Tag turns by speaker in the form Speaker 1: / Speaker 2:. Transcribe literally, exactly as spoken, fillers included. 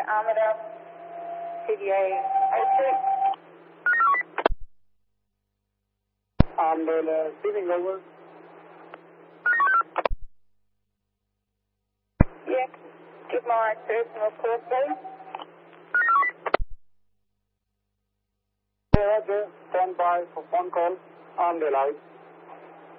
Speaker 1: Armadale, C D A oh six.
Speaker 2: Armadale, uh, receiving over.
Speaker 1: Yeah, give my personal call, please.
Speaker 2: Roger, stand by for phone call. Armadale out.